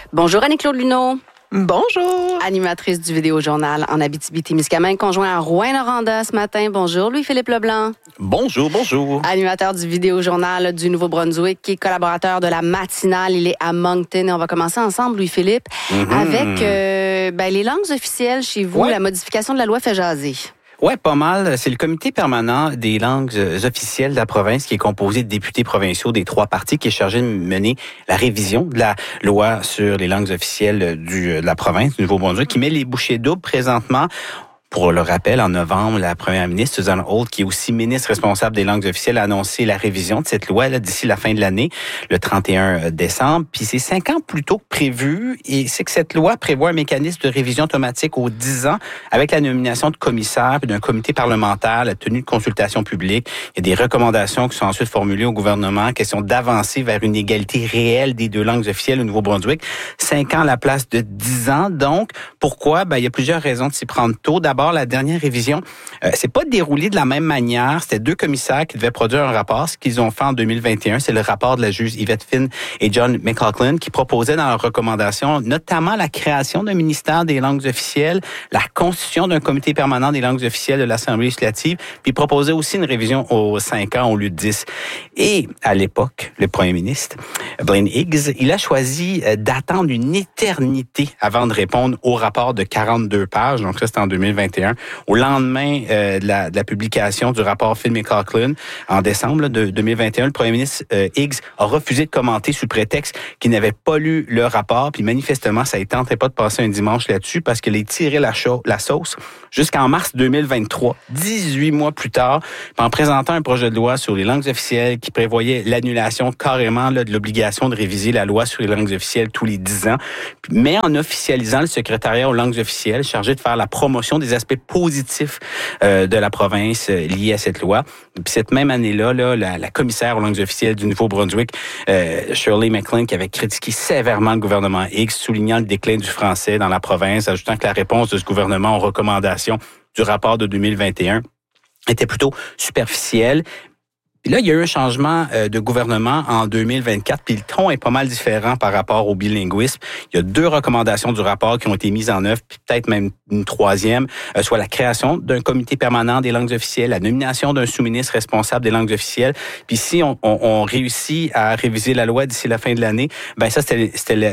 Bonjour Annie-Claude Luneau. Bonjour. Animatrice du Vidéojournal en Abitibi-Témiscamingue, conjoint à Rouyn-Noranda ce matin. Bonjour Louis-Philippe Leblanc. Bonjour. Animateur du Vidéojournal du Nouveau-Brunswick, qui est collaborateur de la matinale. Il est à Moncton et on va commencer ensemble, Louis-Philippe, avec les langues officielles chez vous. Ouais. La modification de la loi fait jaser. Oui, pas mal. C'est le comité permanent des langues officielles de la province qui est composé de députés provinciaux des trois partis qui est chargé de mener la révision de la loi sur les langues officielles de la province du Nouveau-Brunswick qui met les bouchées doubles présentement. Pour le rappel, en novembre, la première ministre, Susan Holt, qui est aussi ministre responsable des langues officielles, a annoncé la révision de cette loi d'ici la fin de l'année, le 31 décembre. Puis c'est 5 ans plus tôt que prévu. Et c'est que cette loi prévoit un mécanisme de révision automatique aux 10 ans avec la nomination de commissaires puis d'un comité parlementaire, la tenue de consultations publiques. Il y a des recommandations qui sont ensuite formulées au gouvernement, question d'avancer vers une égalité réelle des deux langues officielles au Nouveau-Brunswick. 5 ans à la place de 10 ans. Donc, pourquoi? Il y a plusieurs raisons de s'y prendre tôt. D'abord, la dernière révision, c'est pas déroulé de la même manière. C'était 2 commissaires qui devaient produire un rapport. Ce qu'ils ont fait en 2021, c'est le rapport de la juge Yvette Finn et John McLaughlin qui proposaient dans leurs recommandations notamment la création d'un ministère des langues officielles, la constitution d'un comité permanent des langues officielles de l'Assemblée législative, puis proposaient aussi une révision aux 5 ans au lieu de 10. Et à l'époque, le premier ministre, Blaine Higgs, il a choisi d'attendre une éternité avant de répondre au rapport de 42 pages. Donc ça, c'était en 2021. Au lendemain de la publication du rapport Finn McLaughlin, en décembre de 2021, le premier ministre Higgs a refusé de commenter sous prétexte qu'il n'avait pas lu le rapport. Puis manifestement, ça ne tentait pas de passer un dimanche là-dessus parce qu'il a tiré la sauce jusqu'en mars 2023, 18 mois plus tard, en présentant un projet de loi sur les langues officielles qui prévoyait l'annulation carrément de l'obligation de réviser la loi sur les langues officielles tous les 10 ans, mais en officialisant le secrétariat aux langues officielles chargé de faire la promotion des aspects positifs de la province liés à cette loi. Puis cette même année-là, la commissaire aux langues officielles du Nouveau-Brunswick, Shirley McLean, qui avait critiqué sévèrement le gouvernement Higgs, soulignant le déclin du français dans la province, ajoutant que la réponse de ce gouvernement aux recommandations du rapport de 2021 était plutôt superficielle. Puis là, il y a eu un changement de gouvernement en 2024, puis le ton est pas mal différent par rapport au bilinguisme. Il y a 2 recommandations du rapport qui ont été mises en œuvre, puis peut-être même une troisième, soit la création d'un comité permanent des langues officielles, la nomination d'un sous-ministre responsable des langues officielles. Puis si on réussit à réviser la loi d'ici la fin de l'année, ça c'était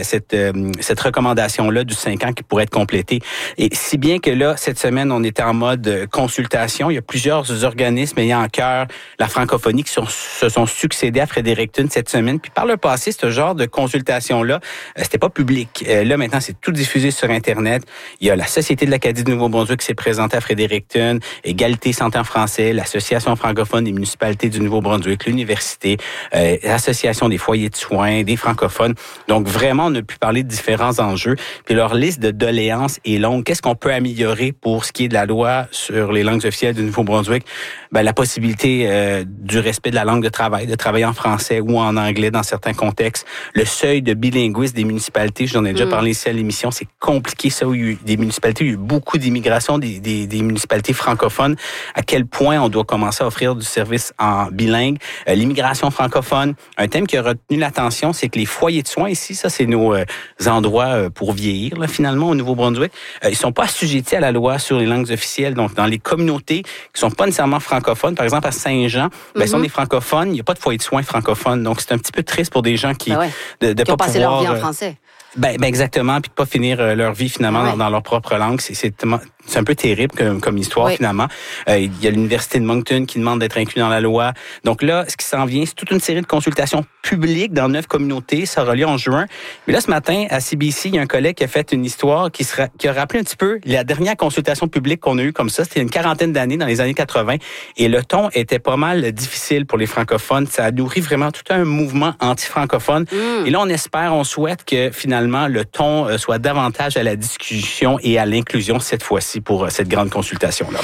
cette recommandation-là du 5 ans qui pourrait être complétée. Et si bien que là, cette semaine, on était en mode consultation. Il y a plusieurs organismes ayant en cœur la francophonie qui se sont succédés à Fredericton cette semaine. Puis par le passé, ce genre de consultation-là, c'était pas public. Là, maintenant, c'est tout diffusé sur Internet. Il y a la Société de l'Acadie du Nouveau-Brunswick qui s'est présentée à Fredericton, Égalité Santé en français, l'Association francophone des municipalités du Nouveau-Brunswick, l'Université, l'Association des foyers de soins, des francophones. Donc, vraiment, on a pu parler de différents enjeux. Puis leur liste de doléances est longue. Qu'est-ce qu'on peut améliorer pour ce qui est de la loi sur les langues officielles du Nouveau-Brunswick? La possibilité du respect de la langue de travailler en français ou en anglais dans certains contextes. Le seuil de bilinguisme des municipalités, j'en ai déjà parlé ici à l'émission, c'est compliqué ça. Où il y a eu des municipalités, il y a eu beaucoup d'immigration des municipalités francophones. À quel point on doit commencer à offrir du service en bilingue. L'immigration francophone, un thème qui a retenu l'attention, c'est que les foyers de soins ici, ça c'est nos endroits pour vieillir là, finalement au Nouveau-Brunswick, ils sont pas assujettis à la loi sur les langues officielles. Donc dans les communautés qui sont pas nécessairement francophones, par exemple à Saint-Jean, ils sont des francophones, il n'y a pas de foyer de soins francophones. Donc, c'est un petit peu triste pour des gens qui qui pas ont passé pouvoir, leur vie en français. Exactement, puis de pas finir leur vie finalement dans leur propre langue. C'est un peu terrible comme histoire finalement. Il y a l'Université de Moncton qui demande d'être inclus dans la loi. Donc là, ce qui s'en vient, c'est toute une série de consultations publiques dans 9 communautés. Ça aura lieu en juin. Mais là, ce matin, à CBC, il y a un collègue qui a fait une histoire qui a rappelé un petit peu la dernière consultation publique qu'on a eue comme ça. C'était une quarantaine d'années, dans les années 80. Et le ton était pas mal difficile pour les francophones. Ça a nourri vraiment tout un mouvement anti-francophone. Et là, on souhaite que finalement, le ton soit davantage à la discussion et à l'inclusion cette fois-ci pour cette grande consultation-là.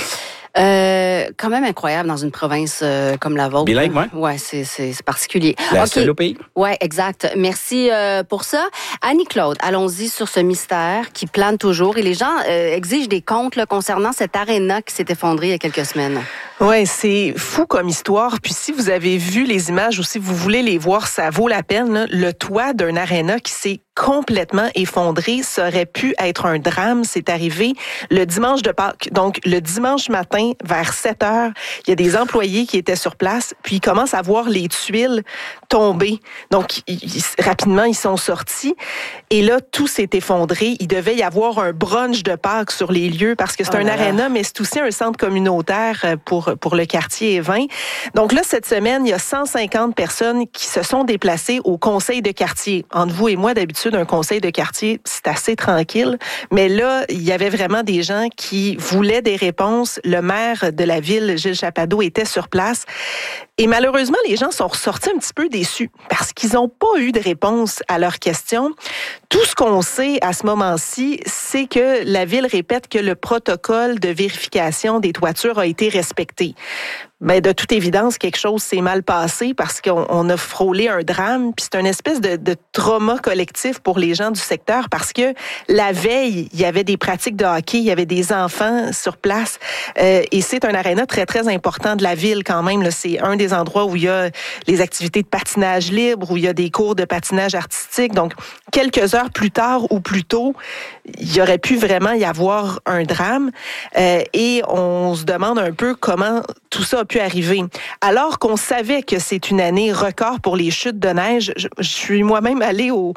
Quand même incroyable dans une province comme la vôtre. Bilingue, oui. Ouais, c'est particulier. La seule au pays. Ouais, exact. Merci pour ça. Annie-Claude, allons-y sur ce mystère qui plane toujours et les gens exigent des comptes là, concernant cette aréna qui s'est effondrée il y a quelques semaines. Ouais, c'est fou comme histoire. Puis si vous avez vu les images ou si vous voulez les voir, ça vaut la peine. Là. Le toit d'un aréna qui s'est complètement effondré. Ça aurait pu être un drame. C'est arrivé le dimanche de Pâques. Donc, le dimanche matin, vers 7 heures, il y a des employés qui étaient sur place, puis ils commencent à voir les tuiles tomber. Donc, rapidement, ils sont sortis. Et là, tout s'est effondré. Il devait y avoir un brunch de Pâques sur les lieux parce que c'est un aréna, mais c'est aussi un centre communautaire pour le quartier Évin. Donc là, cette semaine, il y a 150 personnes qui se sont déplacées au conseil de quartier. Entre vous et moi, d'habitude, un conseil de quartier, c'est assez tranquille. Mais là, il y avait vraiment des gens qui voulaient des réponses. Le maire de la ville, Gilles Chapado, était sur place. Et malheureusement, les gens sont ressortis un petit peu déçus parce qu'ils n'ont pas eu de réponse à leurs questions. Tout ce qu'on sait à ce moment-ci, c'est que la ville répète que le protocole de vérification des toitures a été respecté. Mais de toute évidence, quelque chose s'est mal passé parce qu'on a frôlé un drame. Puis c'est une espèce de trauma collectif pour les gens du secteur parce que la veille, il y avait des pratiques de hockey, il y avait des enfants sur place. Et c'est un aréna très, très important de la ville quand même. Là, c'est un des endroits où il y a les activités de patinage libre, où il y a des cours de patinage artistique. Donc, quelques heures plus tard ou plus tôt, il y aurait pu vraiment y avoir un drame. Et on se demande un peu comment tout ça a pu arriver. Alors qu'on savait que c'est une année record pour les chutes de neige, je suis moi-même allée au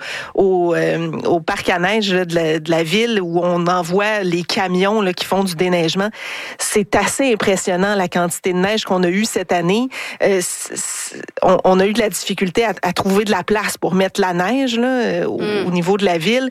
parc à neige là, de la ville où on envoie les camions là, qui font du déneigement. C'est assez impressionnant la quantité de neige qu'on a eue cette année. On a eu de la difficulté à trouver de la place pour mettre la neige là, au niveau de la ville.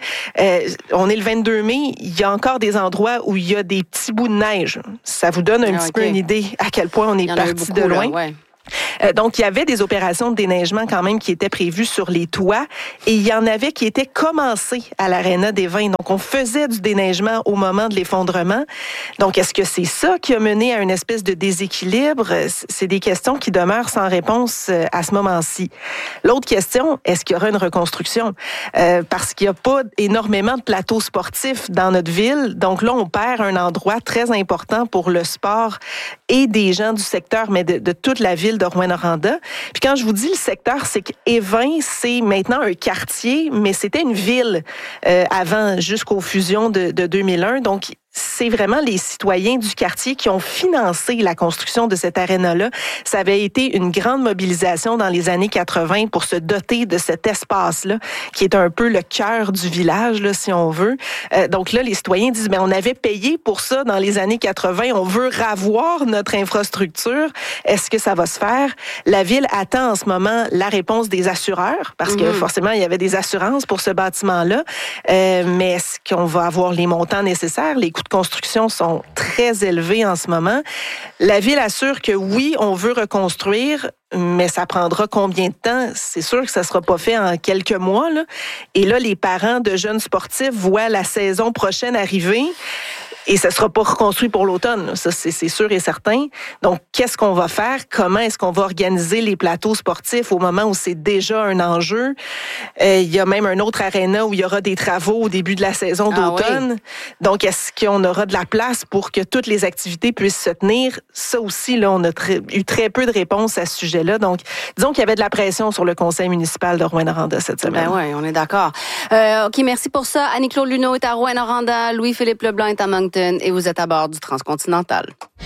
On est le 22 mai, il y a encore des endroits où il y a des petits bouts de neige. Ça vous donne un petit peu une idée à quel point on est parti de loin. Là, ouais. Donc, il y avait des opérations de déneigement quand même qui étaient prévues sur les toits et il y en avait qui étaient commencées à l'aréna d'Évin. Donc, on faisait du déneigement au moment de l'effondrement. Donc, est-ce que c'est ça qui a mené à une espèce de déséquilibre? C'est des questions qui demeurent sans réponse à ce moment-ci. L'autre question, est-ce qu'il y aura une reconstruction? Parce qu'il n'y a pas énormément de plateaux sportifs dans notre ville. Donc là, on perd un endroit très important pour le sport et des gens du secteur, mais de toute la ville de Rouyn-Noranda. Puis quand je vous dis le secteur, c'est qu'Évin, c'est maintenant un quartier, mais c'était une ville avant, jusqu'aux fusions de 2001. Donc, c'est vraiment les citoyens du quartier qui ont financé la construction de cette aréna-là. Ça avait été une grande mobilisation dans les années 80 pour se doter de cet espace-là, qui est un peu le cœur du village, là, si on veut. Donc là, les citoyens disent, on avait payé pour ça dans les années 80, on veut ravoir notre infrastructure. Est-ce que ça va se faire? La ville attend en ce moment la réponse des assureurs, parce que forcément, il y avait des assurances pour ce bâtiment-là. Mais est-ce qu'on va avoir les montants nécessaires? Les coûts de construction sont très élevés en ce moment. La ville assure que oui, on veut reconstruire, mais ça prendra combien de temps? C'est sûr que ça ne sera pas fait en quelques mois, là. Et là, les parents de jeunes sportifs voient la saison prochaine arriver. Et ça ne sera pas reconstruit pour l'automne. Ça, c'est sûr et certain. Donc, qu'est-ce qu'on va faire? Comment est-ce qu'on va organiser les plateaux sportifs au moment où c'est déjà un enjeu? Il y a même un autre aréna où il y aura des travaux au début de la saison d'automne. Oui. Donc, est-ce qu'on aura de la place pour que toutes les activités puissent se tenir? Ça aussi, là, on a eu très peu de réponses à ce sujet-là. Donc, disons qu'il y avait de la pression sur le conseil municipal de Rouyn-Noranda cette semaine. Ben oui, on est d'accord. OK, merci pour ça. Annie-Claude Luneau est à Rouyn-Noranda. Louis-Philippe Leblanc est à Moncton. Et vous êtes à bord du Transcontinental.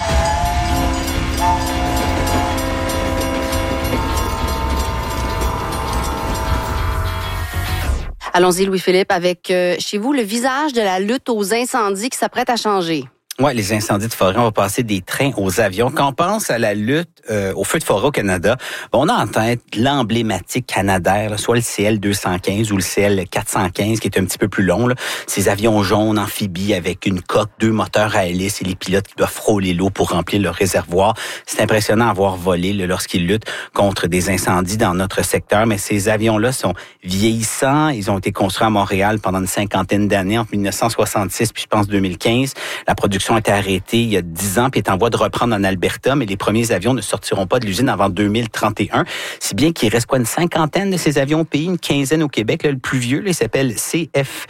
Allons-y, Louis-Philippe, avec chez vous le visage de la lutte aux incendies qui s'apprête à changer. Oui, les incendies de forêt, on va passer des trains aux avions. Quand on pense à la lutte aux feux de forêt au Canada, on a en tête l'emblématique Canadair, là, soit le CL-215 ou le CL-415, qui est un petit peu plus long. Là. Ces avions jaunes, amphibies, avec une coque, 2 moteurs à hélice et les pilotes qui doivent frôler l'eau pour remplir leur réservoir. C'est impressionnant à voir voler là, lorsqu'ils luttent contre des incendies dans notre secteur. Mais ces avions-là sont vieillissants. Ils ont été construits à Montréal pendant une 50aine d'années, entre 1966 puis je pense 2015. La production a été arrêtée il y a 10 ans puis est en voie de reprendre en Alberta, mais les premiers avions ne sortiront pas de l'usine avant 2031. Si bien qu'il reste une 50aine de ces avions au pays, une 15aine au Québec. Là, le plus vieux, là, il s'appelle CF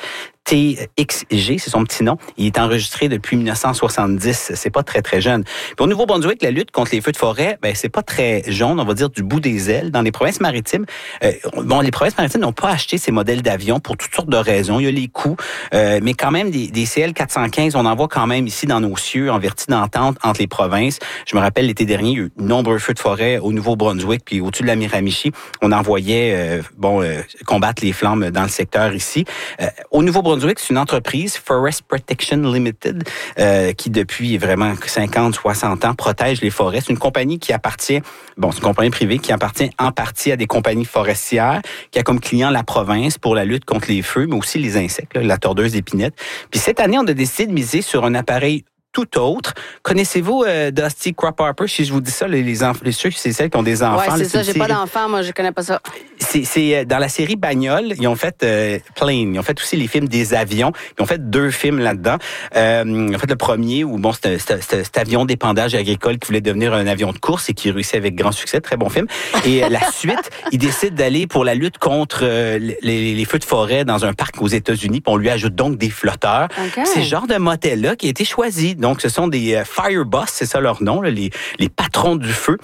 TXG, c'est son petit nom. Il est enregistré depuis 1970. C'est pas très, très jeune. Puis au Nouveau-Brunswick, la lutte contre les feux de forêt, c'est pas très jaune, on va dire du bout des ailes. Dans les provinces maritimes, les provinces maritimes n'ont pas acheté ces modèles d'avions pour toutes sortes de raisons. Il y a les coûts, mais quand même, des CL-415, on en voit quand même ici dans nos cieux, en vertu d'entente entre les provinces. Je me rappelle, l'été dernier, il y a eu de nombreux feux de forêt au Nouveau-Brunswick, puis au-dessus de la Miramichi, on envoyait combattre les flammes dans le secteur ici. Au Nouveau-Brunswick, c'est une entreprise, Forest Protection Limited, qui depuis vraiment 50, 60 ans protège les forêts. C'est une compagnie qui appartient, c'est une compagnie privée qui appartient en partie à des compagnies forestières, qui a comme client la province pour la lutte contre les feux, mais aussi les insectes, la tordeuse d'épinette. Puis cette année, on a décidé de miser sur un appareil tout autre. Connaissez-vous Dusty Crop Harper? Si je vous dis ça, les ceux, c'est celles qui ont des enfants. Oui, c'est ça. J'ai pas d'enfants, moi, je connais pas ça. C'est dans la série Bagnole, ils ont fait Plane. Ils ont fait aussi les films des avions. Ils ont fait 2 films là-dedans. Ils ont fait le premier où c'était cet avion d'épandage agricole qui voulait devenir un avion de course et qui réussit avec grand succès. Très bon film. Et la suite, ils décident d'aller pour la lutte contre les feux de forêt dans un parc aux États-Unis. Puis on lui ajoute donc des flotteurs. Okay. C'est ce genre de modèle-là qui a été choisi. Donc, ce sont des Fireboss, c'est ça leur nom, là, les patrons du feu,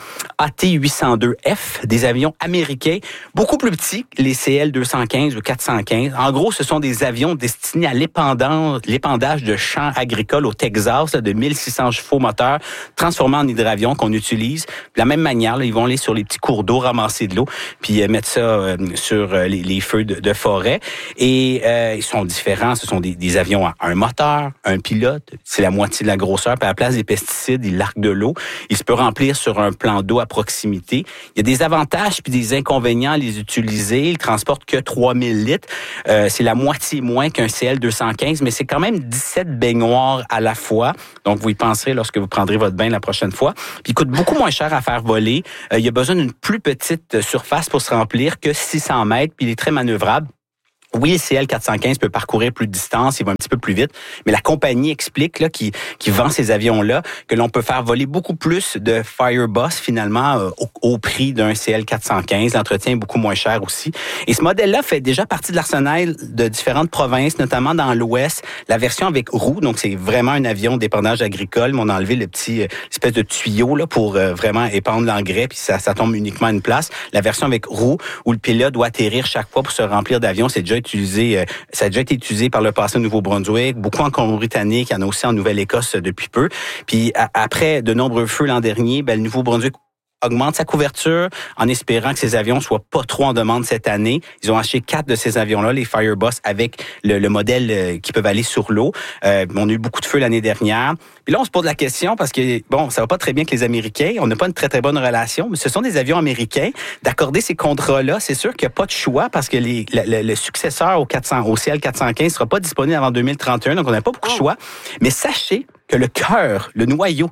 AT-802F, des avions américains, beaucoup plus petits, les CL-215 ou 415. En gros, ce sont des avions destinés à l'épandage de champs agricoles au Texas, là, de 1600 chevaux moteurs, transformés en hydravions qu'on utilise. De la même manière, là, ils vont aller sur les petits cours d'eau, ramasser de l'eau, puis mettre ça sur les feux de forêt. Et ils sont différents. Ce sont des avions à un moteur, un pilote, c'est la moitié de la grosseur, puis à la place des pesticides, il largue de l'eau. Il se peut remplir sur un plan d'eau à proximité. Il y a des avantages puis des inconvénients à les utiliser. Il transporte que 3000 litres. C'est la moitié moins qu'un CL-215, mais c'est quand même 17 baignoires à la fois. Donc, vous y penserez lorsque vous prendrez votre bain la prochaine fois. Puis, il coûte beaucoup moins cher à faire voler. Il y a besoin d'une plus petite surface pour se remplir que 600 mètres, puis il est très manœuvrable. Oui, le CL-415 peut parcourir plus de distance, il va un petit peu plus vite, mais la compagnie explique là qui vend ces avions-là que l'on peut faire voler beaucoup plus de Fireboss finalement au prix d'un CL-415. L'entretien est beaucoup moins cher aussi. Et ce modèle-là fait déjà partie de l'arsenal de différentes provinces, notamment dans l'Ouest. La version avec roue, donc c'est vraiment un avion d'épandage agricole, mais on a enlevé le petit espèce de tuyau là pour vraiment épandre l'engrais, puis ça tombe uniquement à une place. La version avec roue, où le pilote doit atterrir chaque fois pour se remplir d'avion, c'est déjà ça a déjà été utilisé par le passé au Nouveau-Brunswick, beaucoup en Colombie-Britannique, il y en a aussi en Nouvelle-Écosse depuis peu. Puis après de nombreux feux l'an dernier, le Nouveau-Brunswick augmente sa couverture en espérant que ces avions soient pas trop en demande cette année. Ils ont acheté 4 de ces avions-là, les Fireboss, avec le modèle qui peuvent aller sur l'eau. On a eu beaucoup de feux l'année dernière. Puis là, on se pose la question parce que, ça va pas très bien avec les Américains. On n'a pas une très, très bonne relation, mais ce sont des avions américains. D'accorder ces contrats-là, c'est sûr qu'il n'y a pas de choix parce que le successeur au CL-415 sera pas disponible avant 2031, donc on n'a pas beaucoup de choix. Mais sachez que le cœur, le noyau,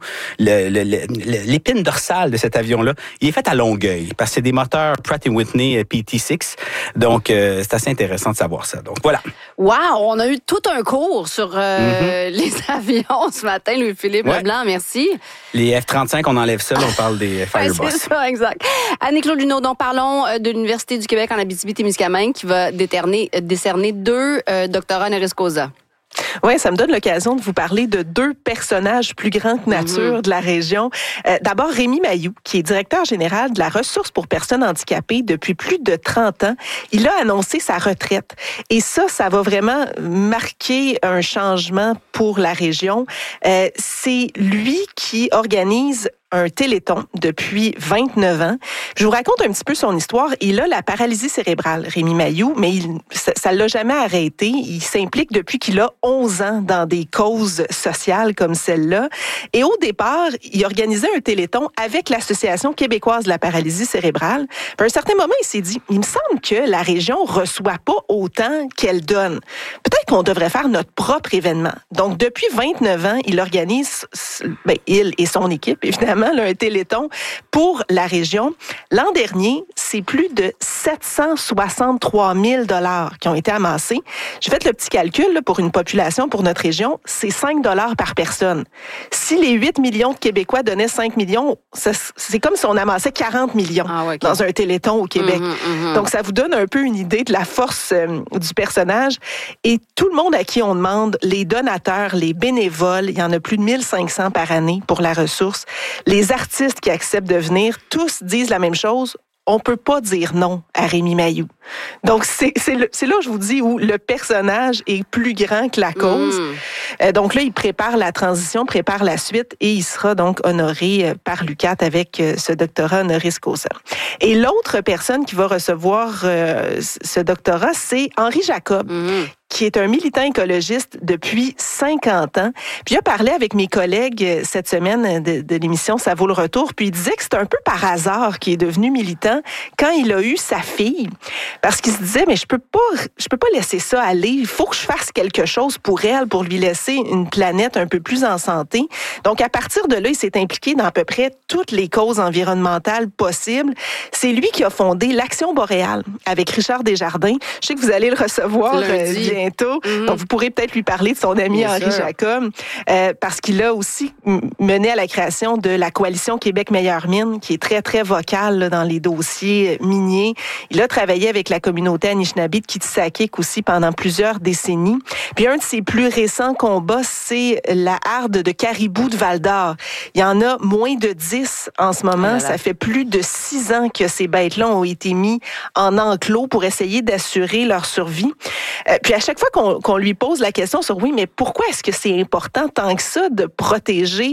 l'épine dorsale de cet avion-là, il est fait à Longueuil parce que c'est des moteurs Pratt & Whitney PT6. Donc, c'est assez intéressant de savoir ça. Donc, voilà. Wow! On a eu tout un cours sur les avions ce matin, Louis-Philippe Leblanc. Merci. Les F-35, on enlève ça, on parle des Fireboss. C'est ça, exact. Annie-Claude Luneau, donc parlons de l'Université du Québec en Abitibi-Témiscamingue qui va décerner 2 doctorats honoris causa. Oui, ça me donne l'occasion de vous parler de 2 personnages plus grands que nature de la région. D'abord, Rémi Mailloux, qui est directeur général de la ressource pour personnes handicapées depuis plus de 30 ans. Il a annoncé sa retraite. Et ça va vraiment marquer un changement pour la région. C'est lui qui organise un téléthon depuis 29 ans. Je vous raconte un petit peu son histoire. Il a la paralysie cérébrale, Rémi Mailloux, mais ça l'a jamais arrêté. Il s'implique depuis qu'il a 11 ans dans des causes sociales comme celle-là. Et au départ, il organisait un téléthon avec l'Association québécoise de la paralysie cérébrale. Puis à un certain moment, il s'est dit, il me semble que la région reçoit pas autant qu'elle donne. Peut-être qu'on devrait faire notre propre événement. Donc, depuis 29 ans, il organise, il et son équipe, évidemment, récemment là, un téléthon pour la région. L'an dernier, c'est plus de 763 000 $ qui ont été amassés. J'ai fait le petit calcul là, pour une population, pour notre région, c'est 5 $ par personne. Si les 8 millions de Québécois donnaient 5 millions, c'est comme si on amassait 40 millions dans un téléthon au Québec. Donc, ça vous donne un peu une idée de la force du personnage. Et tout le monde à qui on demande, les donateurs, les bénévoles, il y en a plus de 1500 par année pour la ressource, les artistes qui acceptent de venir, tous disent la même chose. On peut pas dire non à Rémi Mailloux. Donc, c'est là où je vous dis où le personnage est plus grand que la cause. Donc là, il prépare la transition, prépare la suite et il sera donc honoré par l'UQAT avec ce doctorat honoris causa. Et l'autre personne qui va recevoir ce doctorat, c'est Henri Jacob, qui est un militant écologiste depuis 50 ans. Puis il a parlé avec mes collègues cette semaine de l'émission Ça vaut le retour, puis il disait que c'est un peu par hasard qu'il est devenu militant quand il a eu sa fille. Parce qu'il se disait, mais je peux pas laisser ça aller, il faut que je fasse quelque chose pour elle, pour lui laisser une planète un peu plus en santé. Donc à partir de là, il s'est impliqué dans à peu près toutes les causes environnementales possibles. C'est lui qui a fondé l'Action boréale avec Richard Desjardins. Je sais que vous allez le recevoir bientôt. Donc, vous pourrez peut-être lui parler de son ami Henri Jacob, parce qu'il a aussi mené à la création de la coalition Québec Meilleure Mine, qui est très, très vocale là, dans les dossiers miniers. Il a travaillé avec la communauté Anishinaabe de Kitsakik aussi pendant plusieurs décennies. Puis, un de ses plus récents combats, c'est la harde de caribou de Val-d'Or. Il y en a moins de 10 en ce moment. Ça fait plus de 6 ans que ces bêtes-là ont été mis en enclos pour essayer d'assurer leur survie. Puis, à chaque fois qu'on lui pose la question sur oui, mais pourquoi est-ce que c'est important tant que ça de protéger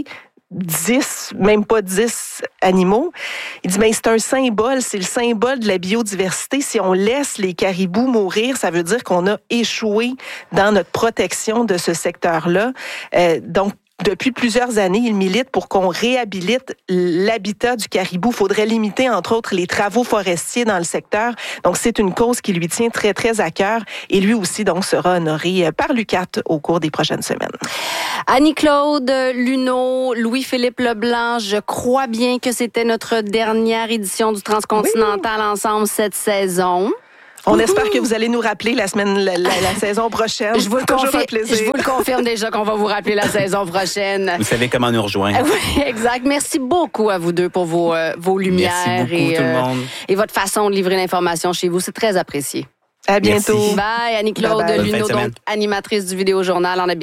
10, même pas 10 animaux? Il dit, mais c'est un symbole, c'est le symbole de la biodiversité. Si on laisse les caribous mourir, ça veut dire qu'on a échoué dans notre protection de ce secteur-là. Donc, depuis plusieurs années, il milite pour qu'on réhabilite l'habitat du caribou. Il faudrait limiter, entre autres, les travaux forestiers dans le secteur. Donc, c'est une cause qui lui tient très, très à cœur. Et lui aussi, donc, sera honoré par l'UQAT au cours des prochaines semaines. Annie-Claude Luneau, Louis-Philippe Leblanc, je crois bien que c'était notre dernière édition du Transcontinental ensemble cette saison. On espère que vous allez nous rappeler la saison prochaine. Je vous le confirme déjà qu'on va vous rappeler la saison prochaine. Vous savez comment nous rejoindre. Oui, exact. Merci beaucoup à vous deux pour vos lumières. Merci beaucoup, tout le monde. Et votre façon de livrer l'information chez vous. C'est très apprécié. À bientôt. Merci. Bye, Annie-Claude Luneau, donc animatrice du Vidéojournal en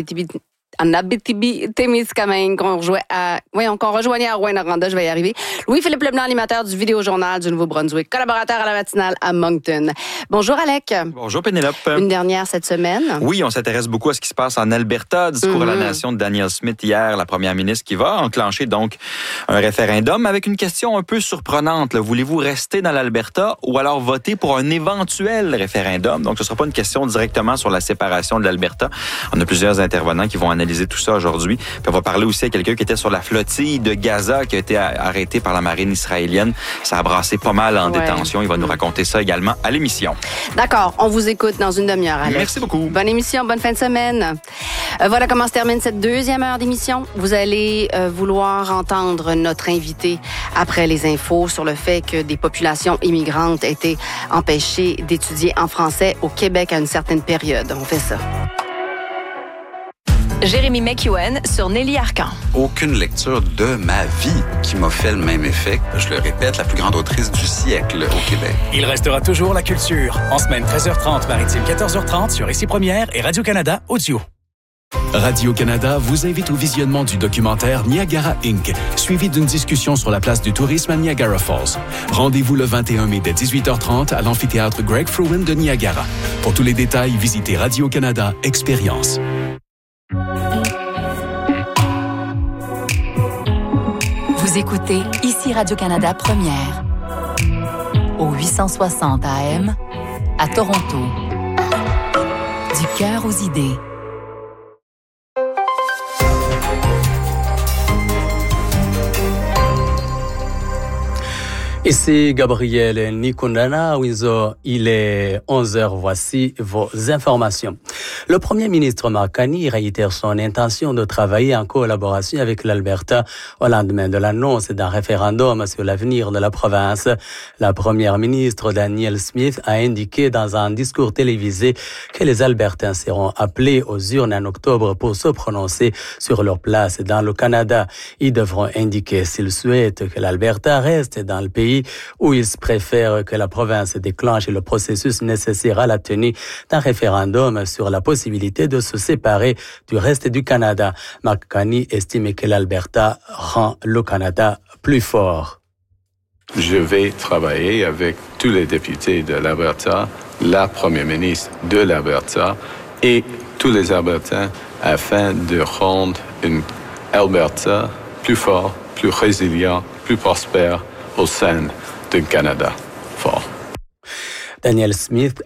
Abitibi-Témiscamingue, qu'on rejoignait à Rouyn-Noranda, je vais y arriver. Louis-Philippe Leblanc, animateur du Vidéojournal du Nouveau-Brunswick, collaborateur à la matinale à Moncton. Bonjour Alec. Bonjour Pénélope. Une dernière cette semaine. Oui, on s'intéresse beaucoup à ce qui se passe en Alberta. Discours à la nation de Danielle Smith hier, la première ministre, qui va enclencher donc un référendum avec une question un peu surprenante. Là. Voulez-vous rester dans l'Alberta ou alors voter pour un éventuel référendum? Donc, ce ne sera pas une question directement sur la séparation de l'Alberta. On a plusieurs intervenants qui vont analyser tout ça aujourd'hui. Puis on va parler aussi à quelqu'un qui était sur la flottille de Gaza, qui a été arrêté par la marine israélienne. Ça a brassé pas mal en détention. Il va nous raconter ça également à l'émission. D'accord. On vous écoute dans une demi-heure, Alex. Merci beaucoup. Bonne émission, bonne fin de semaine. Voilà comment se termine cette deuxième heure d'émission. Vous allez vouloir entendre notre invité après les infos sur le fait que des populations immigrantes étaient empêchées d'étudier en français au Québec à une certaine période. On fait ça. Jérémy McEwen sur Nelly Arcan. Aucune lecture de ma vie qui m'a fait le même effet. Je le répète, la plus grande autrice du siècle au Québec. Il restera toujours la culture. En semaine 13h30, maritime 14h30 sur Ici Première et Radio-Canada Audio. Radio-Canada vous invite au visionnement du documentaire Niagara Inc., suivi d'une discussion sur la place du tourisme à Niagara Falls. Rendez-vous le 21 mai dès 18h30 à l'amphithéâtre Greg Fruin de Niagara. Pour tous les détails, visitez Radio-Canada Expérience. Vous écoutez Ici Radio-Canada Première. Au 860 AM, à Toronto. Du cœur aux idées. Ici Gabriel Nikundana, il est 11h, voici vos informations. Le Premier ministre Mark Carney réitère son intention de travailler en collaboration avec l'Alberta au lendemain de l'annonce d'un référendum sur l'avenir de la province. La Première ministre Danielle Smith a indiqué dans un discours télévisé que les Albertains seront appelés aux urnes en octobre pour se prononcer sur leur place dans le Canada. Ils devront indiquer s'ils souhaitent que l'Alberta reste dans le pays où ils préfèrent que la province déclenche le processus nécessaire à la tenue d'un référendum sur la possibilité de se séparer du reste du Canada. Mark Carney estime que l'Alberta rend le Canada plus fort. Je vais travailler avec tous les députés de l'Alberta, la première ministre de l'Alberta et tous les Albertains afin de rendre une Alberta plus fort, plus résilient, plus prospère au sein du Canada fort. Danielle Smith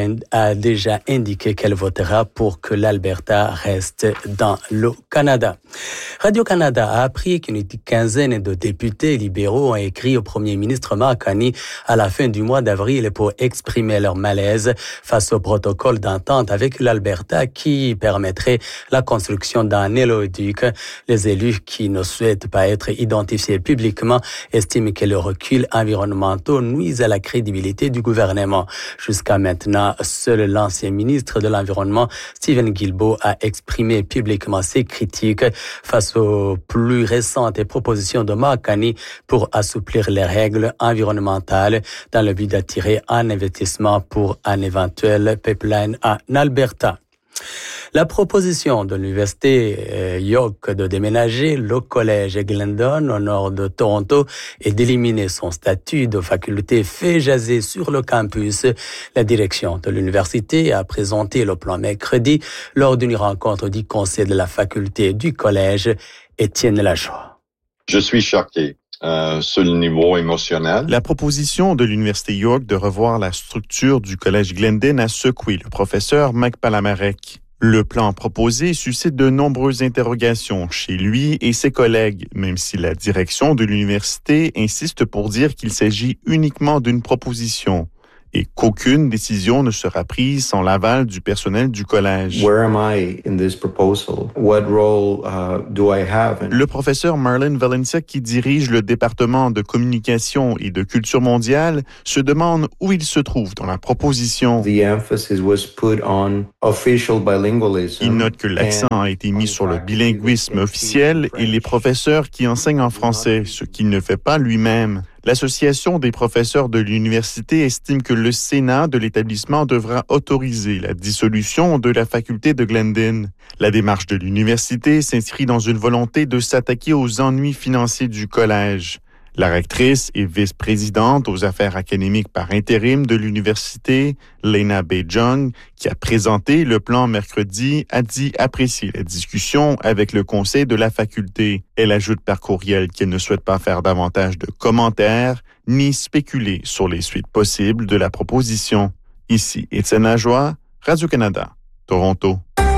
a déjà indiqué qu'elle votera pour que l'Alberta reste dans le Canada. Radio-Canada a appris qu'une quinzaine de députés libéraux ont écrit au Premier ministre Mark Carney à la fin du mois d'avril pour exprimer leur malaise face au protocole d'entente avec l'Alberta qui permettrait la construction d'un éoliduc. Les élus qui ne souhaitent pas être identifiés publiquement estiment que le recul environnemental nuise à la crédibilité du gouvernement. Jusqu'à maintenant, seul l'ancien ministre de l'Environnement, Stephen Guilbeault, a exprimé publiquement ses critiques face aux plus récentes propositions de Mark Carney pour assouplir les règles environnementales dans le but d'attirer un investissement pour un éventuel pipeline en Alberta. La proposition de l'Université York de déménager le collège Glendon au nord de Toronto et d'éliminer son statut de faculté fait jaser sur le campus. La direction de l'université a présenté le plan mercredi lors d'une rencontre du conseil de la faculté du collège. Étienne Lajoie. Je suis choqué. Sur le niveau émotionnel. La proposition de l'Université York de revoir la structure du collège Glendon a secoué le professeur Mike Palamarek. Le plan proposé suscite de nombreuses interrogations chez lui et ses collègues, même si la direction de l'université insiste pour dire qu'il s'agit uniquement d'une proposition et qu'aucune décision ne sera prise sans l'aval du personnel du collège. Where am I in this proposal? What role do I have? Le professeur Marlon Valencia, qui dirige le département de communication et de culture mondiale, se demande où il se trouve dans la proposition. The emphasis was put on official bilingualism. Il note que l'accent a été mis sur le bilinguisme officiel et les professeurs qui enseignent en français, ce qu'il ne fait pas lui-même. L'Association des professeurs de l'université estime que le Sénat de l'établissement devra autoriser la dissolution de la faculté de Glendon. La démarche de l'université s'inscrit dans une volonté de s'attaquer aux ennuis financiers du collège. La rectrice et vice-présidente aux affaires académiques par intérim de l'université, Lena Bejong, qui a présenté le plan mercredi, a dit apprécier la discussion avec le conseil de la faculté. Elle ajoute par courriel qu'elle ne souhaite pas faire davantage de commentaires ni spéculer sur les suites possibles de la proposition. Ici, Étienne Lajoie, Radio-Canada, Toronto.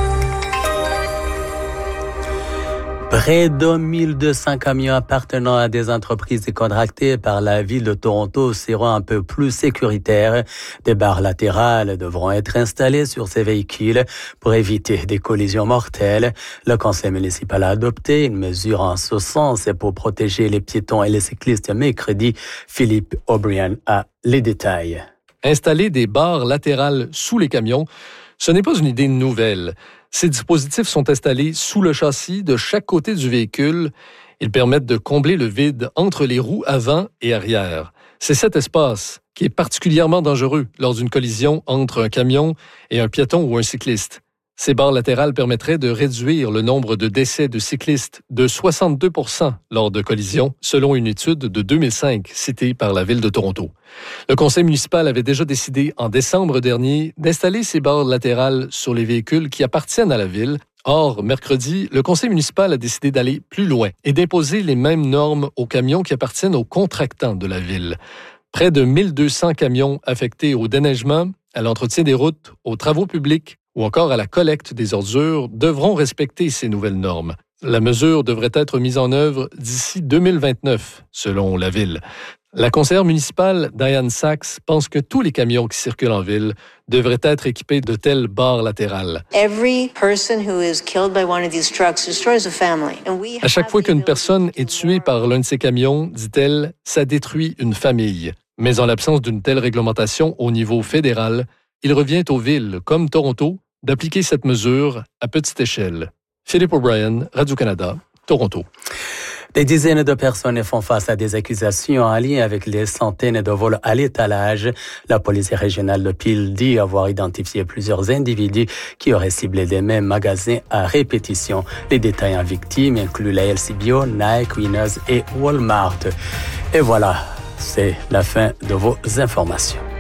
Près de 1200 camions appartenant à des entreprises contractées par la ville de Toronto seront un peu plus sécuritaires. Des barres latérales devront être installées sur ces véhicules pour éviter des collisions mortelles. Le conseil municipal a adopté une mesure en ce sens pour protéger les piétons et les cyclistes mercredi. Philippe O'Brien a les détails. Installer des barres latérales sous les camions, ce n'est pas une idée nouvelle. Ces dispositifs sont installés sous le châssis de chaque côté du véhicule. Ils permettent de combler le vide entre les roues avant et arrière. C'est cet espace qui est particulièrement dangereux lors d'une collision entre un camion et un piéton ou un cycliste. Ces barres latérales permettraient de réduire le nombre de décès de cyclistes de 62 % lors de collisions, selon une étude de 2005 citée par la Ville de Toronto. Le conseil municipal avait déjà décidé en décembre dernier d'installer ces barres latérales sur les véhicules qui appartiennent à la Ville. Or, mercredi, le conseil municipal a décidé d'aller plus loin et d'imposer les mêmes normes aux camions qui appartiennent aux contractants de la Ville. Près de 1200 camions affectés au déneigement, à l'entretien des routes, aux travaux publics ou encore à la collecte des ordures devront respecter ces nouvelles normes. La mesure devrait être mise en œuvre d'ici 2029, selon la ville. La conseillère municipale, Diane Sachs, pense que tous les camions qui circulent en ville devraient être équipés de telles barres latérales. À chaque fois qu'une personne est tuée par l'un de ces camions, dit-elle, ça détruit une famille. Mais en l'absence d'une telle réglementation au niveau fédéral, il revient aux villes, comme Toronto, d'appliquer cette mesure à petite échelle. Philippe O'Brien, Radio-Canada, Toronto. Des dizaines de personnes font face à des accusations en lien avec les centaines de vols à l'étalage. La police régionale de Peel dit avoir identifié plusieurs individus qui auraient ciblé les mêmes magasins à répétition. Les détails en victimes incluent la LCBO, Nike, Winners et Walmart. Et voilà, c'est la fin de vos informations.